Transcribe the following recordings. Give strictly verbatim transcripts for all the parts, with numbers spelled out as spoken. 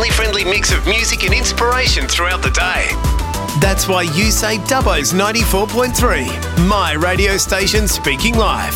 family-friendly mix of music and inspiration throughout the day. That's why you say Dubbo's ninety-four point three, my radio station speaking live.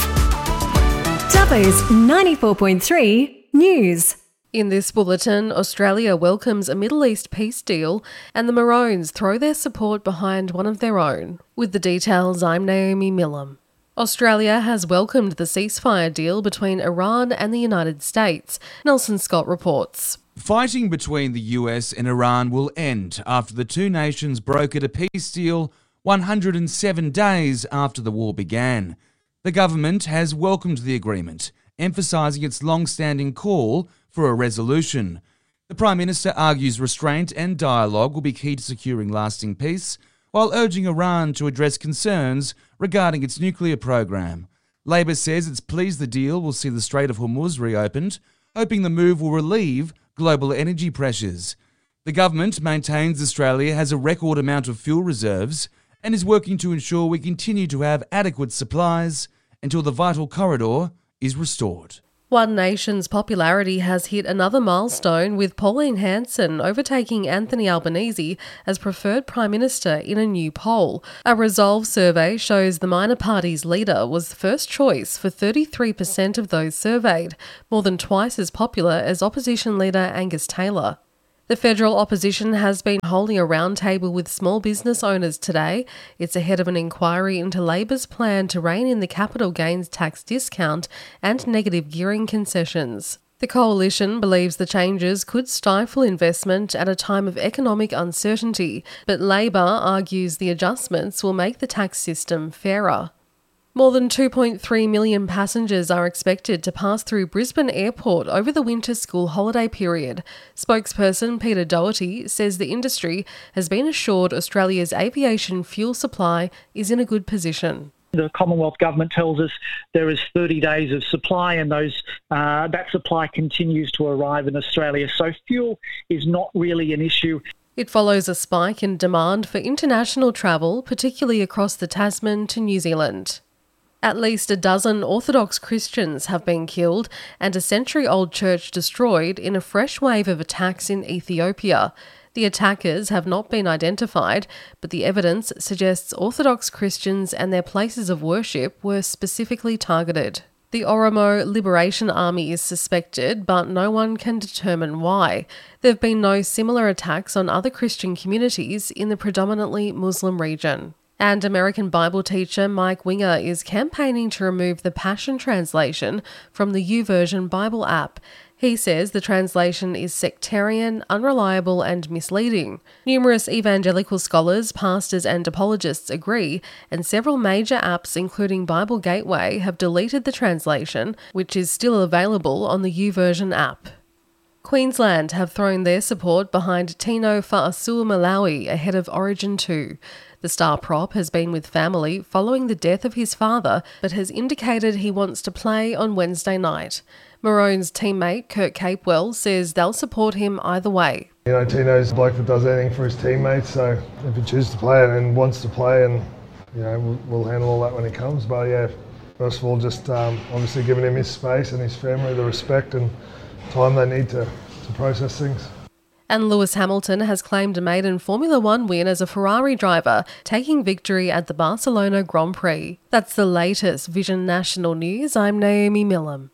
Dubbo's ninety-four point three News. In this bulletin, Australia welcomes a Middle East peace deal and the Maroons throw their support behind one of their own. With the details, I'm Naomi Millam. Australia has welcomed the ceasefire deal between Iran and the United States, Nelson Scott reports. Fighting between the U S and Iran will end after the two nations brokered a peace deal one hundred seven days after the war began. The government has welcomed the agreement, emphasising its long-standing call for a resolution. The Prime Minister argues restraint and dialogue will be key to securing lasting peace, while urging Iran to address concerns regarding its nuclear program. Labor says it's pleased the deal will see the Strait of Hormuz reopened, hoping the move will relieve global energy pressures. The government maintains Australia has a record amount of fuel reserves and is working to ensure we continue to have adequate supplies until the vital corridor is restored. One Nation's popularity has hit another milestone, with Pauline Hanson overtaking Anthony Albanese as preferred Prime Minister in a new poll. A Resolve survey shows the minor party's leader was the first choice for thirty-three percent of those surveyed, more than twice as popular as opposition leader Angus Taylor. The federal opposition has been holding a roundtable with small business owners today. It's ahead of an inquiry into Labor's plan to rein in the capital gains tax discount and negative gearing concessions. The coalition believes the changes could stifle investment at a time of economic uncertainty, but Labor argues the adjustments will make the tax system fairer. More than two point three million passengers are expected to pass through Brisbane Airport over the winter school holiday period. Spokesperson Peter Doherty says the industry has been assured Australia's aviation fuel supply is in a good position. The Commonwealth Government tells us there is thirty days of supply, and those uh, that supply continues to arrive in Australia. So fuel is not really an issue. It follows a spike in demand for international travel, particularly across the Tasman to New Zealand. At least a dozen Orthodox Christians have been killed and a century-old church destroyed in a fresh wave of attacks in Ethiopia. The attackers have not been identified, but the evidence suggests Orthodox Christians and their places of worship were specifically targeted. The Oromo Liberation Army is suspected, but no one can determine why. There have been no similar attacks on other Christian communities in the predominantly Muslim region. And American Bible teacher Mike Winger is campaigning to remove the Passion Translation from the YouVersion Bible app. He says the translation is sectarian, unreliable and misleading. Numerous evangelical scholars, pastors and apologists agree, and several major apps including Bible Gateway have deleted the translation, which is still available on the YouVersion app. Queensland have thrown their support behind Tino Fa'asuamaleaui ahead of Origin two. The star prop has been with family following the death of his father, but has indicated he wants to play on Wednesday night. Maroons teammate Kurt Capewell says they'll support him either way. You know, Tino's a bloke that does anything for his teammates, so if he chooses to play and wants to play, and you know, we'll, we'll handle all that when he comes. But yeah, first of all, just um, obviously giving him his space and his family the respect and time they need to, to process things. And Lewis Hamilton has claimed a maiden Formula One win as a Ferrari driver, taking victory at the Barcelona Grand Prix. That's the latest Vision National News. I'm Naomi Millam.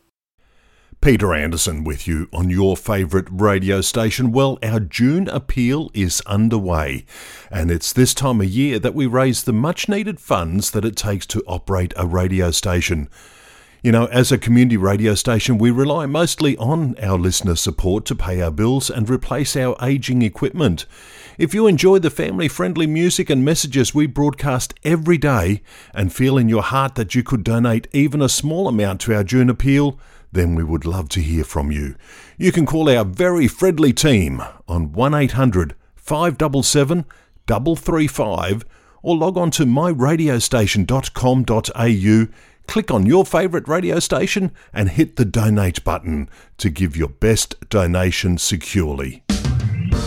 Peter Anderson with you on your favourite radio station. Well, our June appeal is underway, and it's this time of year that we raise the much-needed funds that it takes to operate a radio station. You know, as a community radio station, we rely mostly on our listener support to pay our bills and replace our ageing equipment. If you enjoy the family-friendly music and messages we broadcast every day and feel in your heart that you could donate even a small amount to our June appeal, then we would love to hear from you. You can call our very friendly team on one eight hundred five seven seven three three five or log on to my radio station dot com dot a u. Click on your favourite radio station and hit the donate button to give your best donation securely.